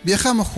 Viajamos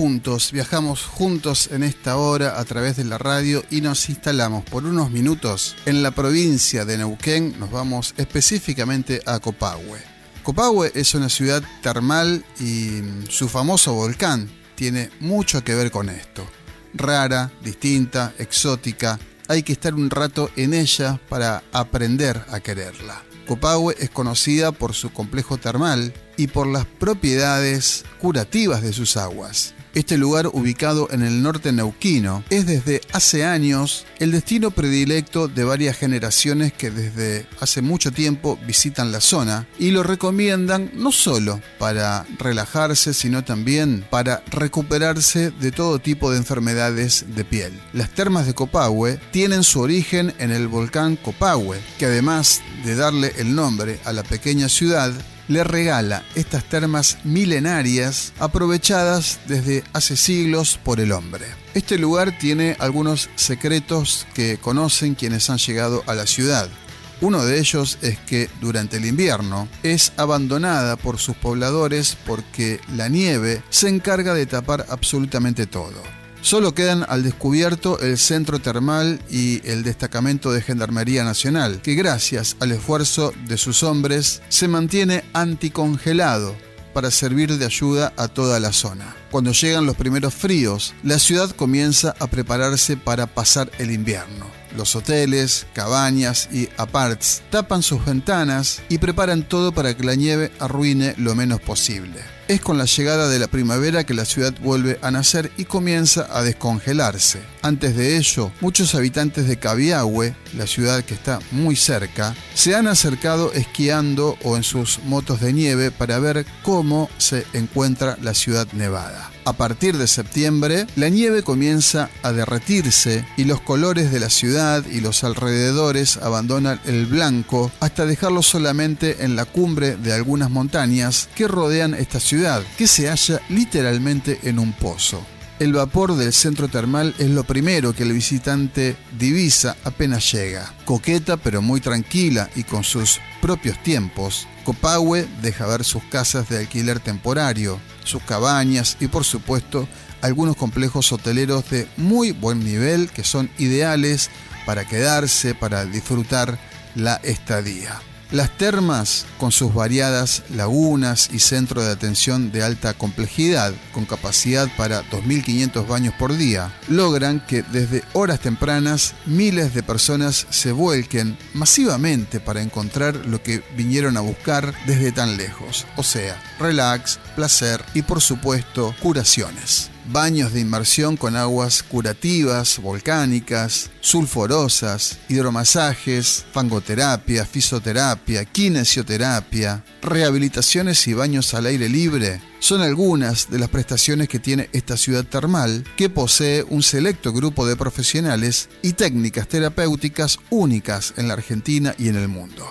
juntos en esta hora a través de la radio y nos instalamos por unos minutos en la provincia de Neuquén. Nos vamos específicamente a Copahue. Copahue es una ciudad termal y su famoso volcán tiene mucho que ver con esto. Rara, distinta, exótica, hay que estar un rato en ella para aprender a quererla. Copahue es conocida por su complejo termal y por las propiedades curativas de sus aguas. Este lugar, ubicado en el norte neuquino, es desde hace años el destino predilecto de varias generaciones que desde hace mucho tiempo visitan la zona y lo recomiendan no solo para relajarse, sino también para recuperarse de todo tipo de enfermedades de piel. Las termas de Copahue tienen su origen en el volcán Copahue, que además de darle el nombre a la pequeña ciudad, le regala estas termas milenarias aprovechadas desde hace siglos por el hombre. Este lugar tiene algunos secretos que conocen quienes han llegado a la ciudad. Uno de ellos es que durante el invierno es abandonada por sus pobladores porque la nieve se encarga de tapar absolutamente todo. Solo quedan al descubierto el centro termal y el destacamento de Gendarmería Nacional, que gracias al esfuerzo de sus hombres se mantiene anticongelado para servir de ayuda a toda la zona. Cuando llegan los primeros fríos, la ciudad comienza a prepararse para pasar el invierno. Los hoteles, cabañas y aparts tapan sus ventanas y preparan todo para que la nieve arruine lo menos posible. Es con la llegada de la primavera que la ciudad vuelve a nacer y comienza a descongelarse. Antes de ello, muchos habitantes de Cabiahue, la ciudad que está muy cerca, se han acercado esquiando o en sus motos de nieve para ver cómo se encuentra la ciudad nevada. A partir de septiembre, la nieve comienza a derretirse y los colores de la ciudad y los alrededores abandonan el blanco hasta dejarlo solamente en la cumbre de algunas montañas que rodean esta ciudad, que se halla literalmente en un pozo. El vapor del centro termal es lo primero que el visitante divisa apenas llega. Coqueta pero muy tranquila y con sus propios tiempos, Copahue deja ver sus casas de alquiler temporario, sus cabañas y por supuesto algunos complejos hoteleros de muy buen nivel que son ideales para quedarse, para disfrutar la estadía. Las termas, con sus variadas lagunas y centro de atención de alta complejidad, con capacidad para 2.500 baños por día, logran que desde horas tempranas miles de personas se vuelquen masivamente para encontrar lo que vinieron a buscar desde tan lejos, o sea, relax, placer y por supuesto curaciones. Baños de inmersión con aguas curativas, volcánicas, sulfurosas, hidromasajes, fangoterapia, fisioterapia, kinesioterapia, rehabilitaciones y baños al aire libre son algunas de las prestaciones que tiene esta ciudad termal, que posee un selecto grupo de profesionales y técnicas terapéuticas únicas en la Argentina y en el mundo.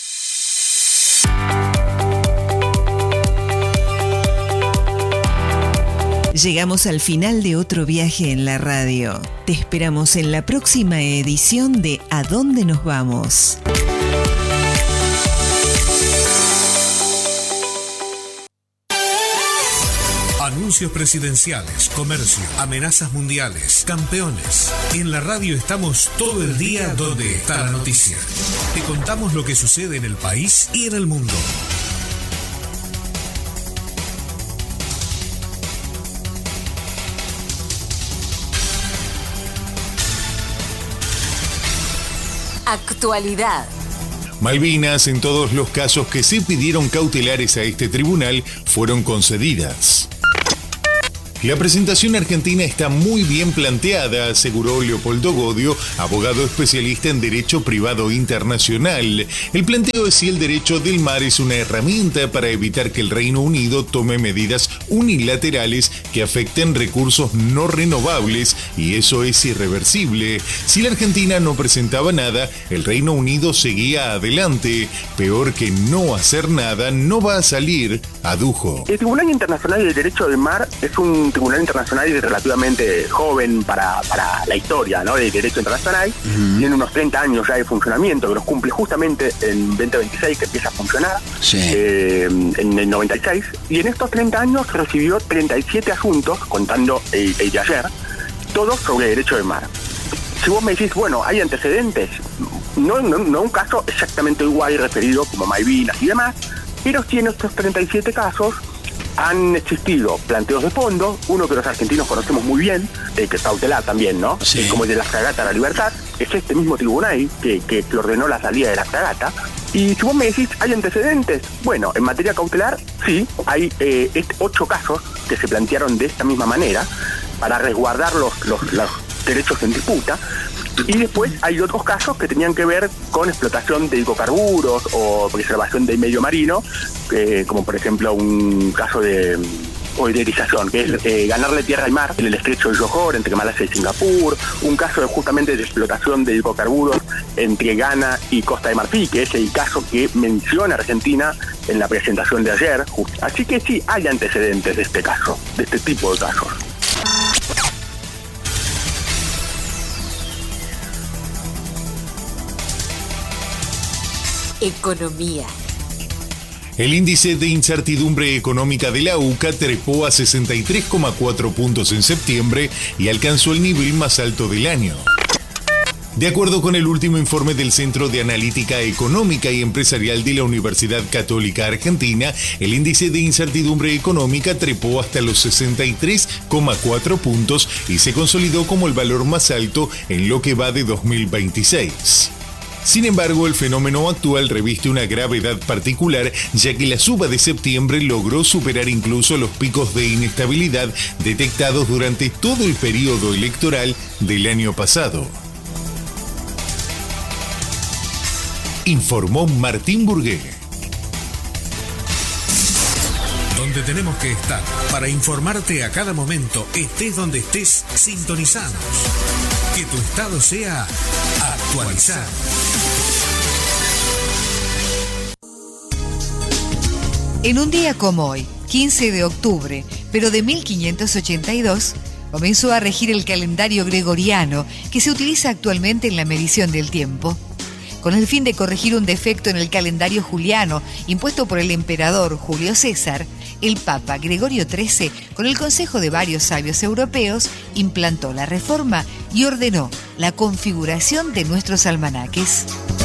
Llegamos al final de otro viaje en la radio. Te esperamos en la próxima edición de ¿A dónde nos vamos? Anuncios presidenciales, comercio, amenazas mundiales, campeones. En la radio estamos todo el día donde está la noticia. Te contamos lo que sucede en el país y en el mundo. Actualidad. Malvinas, en todos los casos que se pidieron cautelares a este tribunal, fueron concedidas. La presentación argentina está muy bien planteada, aseguró Leopoldo Godio, abogado especialista en Derecho Privado Internacional. El planteo es si el derecho del mar es una herramienta para evitar que el Reino Unido tome medidas unilaterales que afecten recursos no renovables, y eso es irreversible. Si la Argentina no presentaba nada, el Reino Unido seguía adelante. Peor que no hacer nada, no va a salir adujo. El Tribunal Internacional del Derecho del Mar es un tribunal internacional relativamente joven para la historia, ¿no?, del derecho internacional. Tiene unos 30 años ya de funcionamiento, que los cumple justamente en 2026, que empieza a funcionar, en el 96. Y en estos 30 años recibió 37 asuntos, contando el de ayer, todos sobre derecho del mar. Si vos me decís, bueno, ¿hay antecedentes? No un caso exactamente igual y referido como Malvinas y demás, pero sí en estos 37 casos han existido planteos de fondo, uno que los argentinos conocemos muy bien, que es cautelar también, ¿no? Sí. Como el de la fragata La Libertad, es este mismo tribunal que ordenó la salida de la fragata. Y si vos me decís, ¿hay antecedentes? Bueno, en materia cautelar, sí, hay 8 casos que se plantearon de esta misma manera, para resguardar los derechos en disputa. Y después hay otros casos que tenían que ver con explotación de hidrocarburos o preservación del medio marino, como por ejemplo un caso de oiderización, que es ganarle tierra al mar en el estrecho de Johor, entre Malasia y Singapur, un caso justamente de explotación de hidrocarburos entre Ghana y Costa de Marfil, que es el caso que menciona Argentina en la presentación de ayer. Así que sí, hay antecedentes de este caso, de este tipo de casos. Economía. El índice de incertidumbre económica de la UCA trepó a 63,4 puntos en septiembre y alcanzó el nivel más alto del año. De acuerdo con el último informe del Centro de Analítica Económica y Empresarial de la Universidad Católica Argentina, el índice de incertidumbre económica trepó hasta los 63,4 puntos y se consolidó como el valor más alto en lo que va de 2026. Sin embargo, el fenómeno actual reviste una gravedad particular, ya que la suba de septiembre logró superar incluso los picos de inestabilidad detectados durante todo el periodo electoral del año pasado. Informó Martín Burgué. Donde tenemos que estar para informarte a cada momento, estés donde estés, sintonizados. Que tu estado sea actualizado. En un día como hoy, 15 de octubre, pero de 1582, comenzó a regir el calendario gregoriano que se utiliza actualmente en la medición del tiempo. Con el fin de corregir un defecto en el calendario juliano impuesto por el emperador Julio César, el Papa Gregorio XIII, con el consejo de varios sabios europeos, implantó la reforma y ordenó la configuración de nuestros almanaques.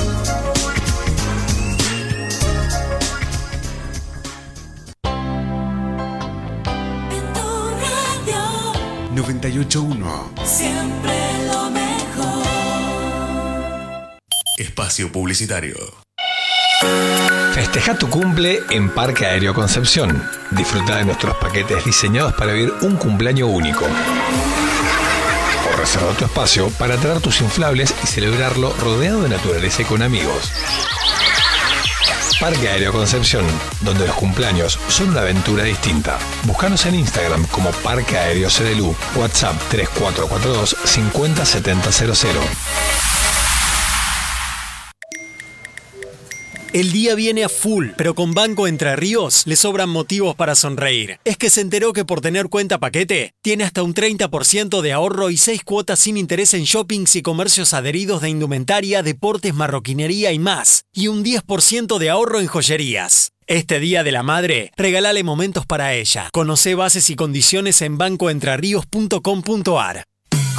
En tu radio 98.1. siempre lo mejor. Espacio publicitario. Festeja tu cumple en Parque Aéreo Concepción. Disfruta de nuestros paquetes diseñados para vivir un cumpleaños único. O reserva tu espacio para traer tus inflables y celebrarlo rodeado de naturaleza y con amigos. Parque Aéreo Concepción, donde los cumpleaños son una aventura distinta. Búscanos en Instagram como Parque Aéreo CDLU. WhatsApp 3442 507000. El día viene a full, pero con Banco Entre Ríos le sobran motivos para sonreír. Es que se enteró que por tener cuenta paquete, tiene hasta un 30% de ahorro y 6 cuotas sin interés en shoppings y comercios adheridos de indumentaria, deportes, marroquinería y más. Y un 10% de ahorro en joyerías. Este Día de la Madre, regálale momentos para ella. Conocé bases y condiciones en bancoentrerríos.com.ar.